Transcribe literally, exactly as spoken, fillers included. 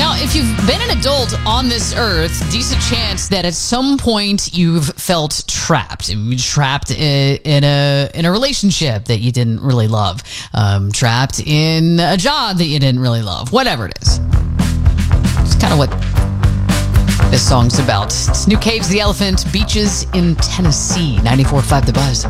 Now, if you've been an adult on this earth, decent chance that at some point you've felt trapped. You're trapped in, in a in a relationship that you didn't really love. Um, trapped in a job that you didn't really love. Whatever it is. It's kind of what this song's about. It's New Caves, The Elephant, Beaches in Tennessee. ninety-four point five The Buzz.